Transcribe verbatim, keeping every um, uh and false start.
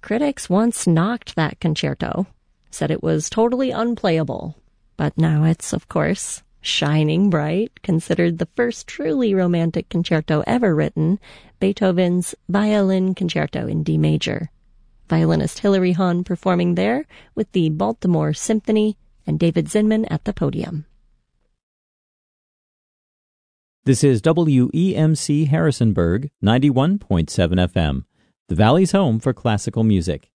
Critics once knocked that concerto, said it was totally unplayable. But now it's, of course, shining bright, considered the first truly romantic concerto ever written, Beethoven's Violin Concerto in D major. Violinist Hilary Hahn performing there with the Baltimore Symphony and David Zinman at the podium. This is W E M C Harrisonburg, ninety-one point seven F M, the Valley's home for classical music.